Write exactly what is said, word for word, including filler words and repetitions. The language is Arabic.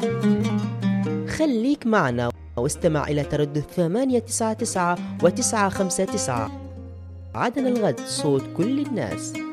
خليك معنا واستمع إلى تردد ثمانية تسعة تسعة وتسعة خمسة تسعة. عدن الغد، صوت كل الناس.